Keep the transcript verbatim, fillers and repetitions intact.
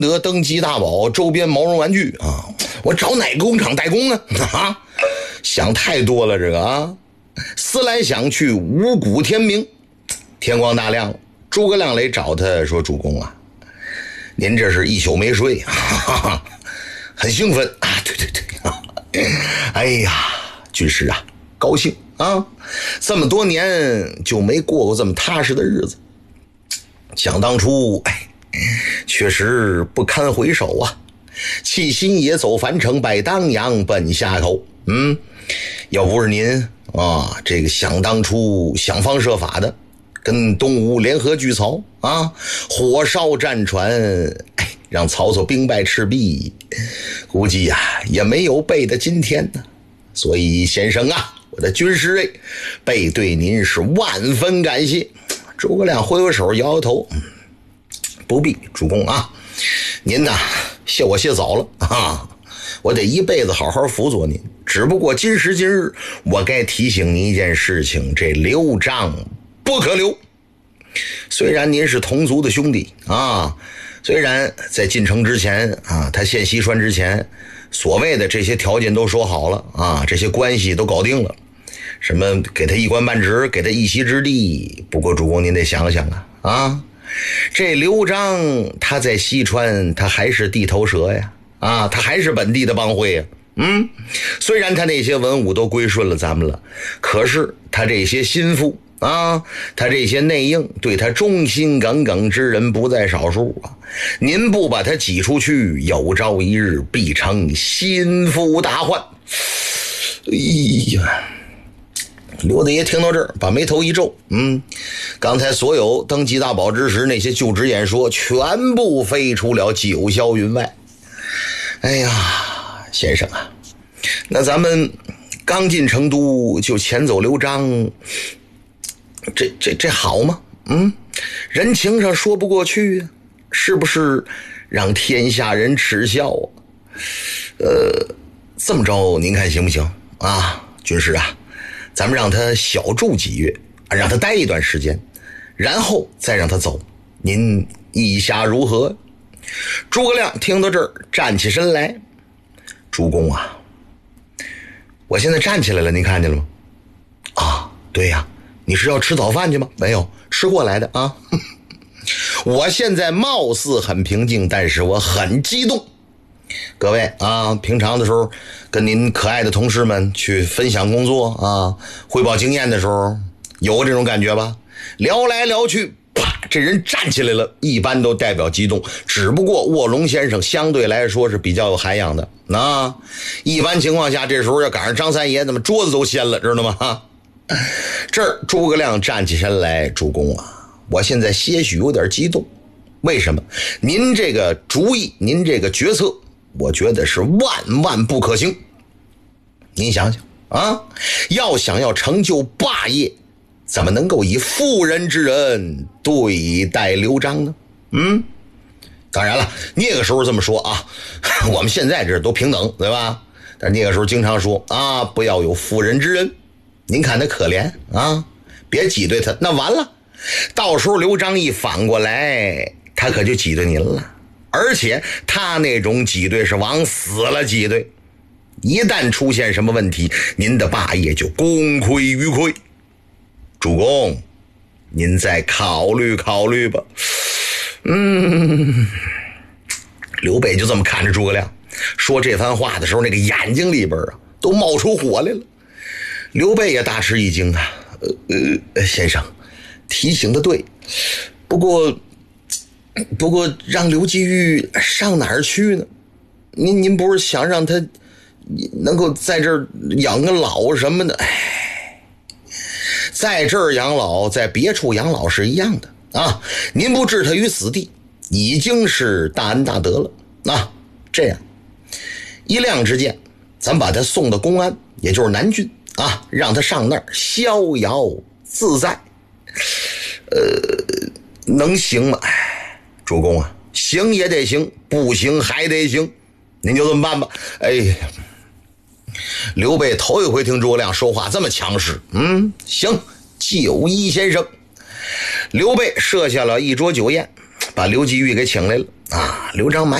得登基大宝周边毛绒玩具啊，我找哪个工厂代工呢？啊，想太多了这个啊。思来想去，五谷天明，天光大亮了，诸葛亮来找他说：“主公啊，您这是一宿没睡，哈哈，很兴奋啊！对对对啊，哎呀，军师啊，高兴啊，这么多年就没过过这么踏实的日子。想当初，哎，确实不堪回首啊！弃新野走樊城，拜当阳奔夏口。嗯，要不是您啊，这个想当初想方设法的跟东吴联合拒曹啊，火烧战船，哎，让曹操兵败赤壁，估计呀、啊、也没有备的今天呢。所以先生啊，我的军师哎，备对您是万分感谢。”诸葛亮挥挥手摇摇头，不必，主公啊，您呐谢我谢早了啊，我得一辈子好好辅佐您。只不过今时今日，我该提醒您一件事情，这刘璋不可留。虽然您是同族的兄弟啊，虽然在进城之前啊，他献西川之前，所谓的这些条件都说好了啊，这些关系都搞定了。什么给他一官半职，给他一席之地。不过主公您得想想啊啊，这刘璋他在西川，他还是地头蛇呀啊，他还是本地的帮会呀。嗯，虽然他那些文武都归顺了咱们了，可是他这些心腹啊，他这些内应对他忠心耿耿之人不在少数啊。您不把他挤出去，有朝一日必成心腹大患。哎呀，刘大爷听到这儿，把眉头一皱，嗯，刚才所有登基大宝之时那些就职演说，全部飞出了九霄云外。哎呀，先生啊，那咱们刚进成都就遣走刘璋，这这这好吗？嗯，人情上说不过去啊，是不是让天下人耻笑啊？呃，这么着您看行不行啊，军师啊？咱们让他小住几月，让他待一段时间，然后再让他走，您意下如何？诸葛亮听到这儿，站起身来：“主公啊，我现在站起来了，您看见了吗？”“啊，对呀，你是要吃早饭去吗？”“没有，吃过来的啊。”“我现在貌似很平静，但是我很激动。各位啊，平常的时候跟您可爱的同事们去分享工作啊，汇报经验的时候，有过这种感觉吧？聊来聊去，啪，这人站起来了，一般都代表激动。只不过卧龙先生相对来说是比较有涵养的啊。一般情况下，这时候要赶上张三爷，怎么桌子都掀了，知道吗？这儿诸葛亮站起身来：“主公啊，我现在些许有点激动。为什么？您这个主意，您这个决策，我觉得是万万不可行。您想想啊，要想要成就霸业，怎么能够以妇人之仁对待刘璋呢？嗯，当然了，那个时候这么说啊，我们现在这都平等，对吧？但那个时候经常说啊，不要有妇人之仁。您看他可怜啊，别挤兑他，那完了，到时候刘璋一反过来，他可就挤兑您了。而且他那种挤兑是往死了挤兑，一旦出现什么问题，您的霸业就功亏一篑。主公，您再考虑考虑吧。”嗯，刘备就这么看着诸葛亮，说这番话的时候，那个眼睛里边啊都冒出火来了。刘备也大吃一惊啊，呃呃，先生提醒的对，不过不过让刘季玉上哪儿去呢？您您不是想让他能够在这儿养个老什么的？哎，在这儿养老，在别处养老是一样的啊！您不置他于死地，已经是大恩大德了啊！这样，一亮之间，咱把他送到公安，也就是南郡啊，让他上那儿逍遥自在。呃，能行吗？哎，主公啊，行也得行，不行还得行，您就这么办吧。哎呀，刘备头一回听诸葛亮说话这么强势。嗯，行，就依先生。刘备设下了一桌酒宴，把刘季玉给请来了啊，刘璋买